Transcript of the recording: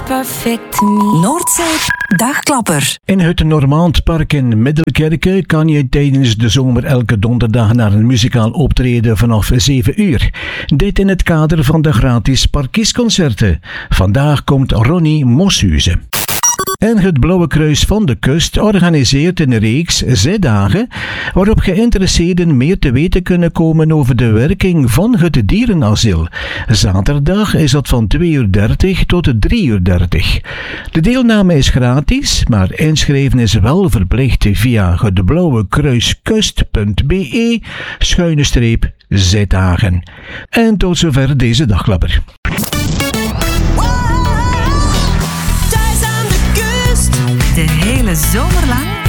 perfect to me. Noordzee Dagklapper. In het Normandpark in Middelkerke kan je tijdens de zomer elke donderdag naar een muzikaal optreden vanaf 7 uur. Dit in het kader van de gratis parkiesconcerten. Vandaag komt Ronnie Moshuizen. En het Blauwe Kruis van de Kust organiseert een reeks 6 dagen waarop geïnteresseerden meer te weten kunnen komen over de werking van het dierenasiel. Zaterdag is dat van 2:30 tot 3:30. De deelname is gratis, maar inschrijven is wel verplicht via hetblauwekruiskust.be/6dagen. En tot zover deze dagklapper. De hele zomer lang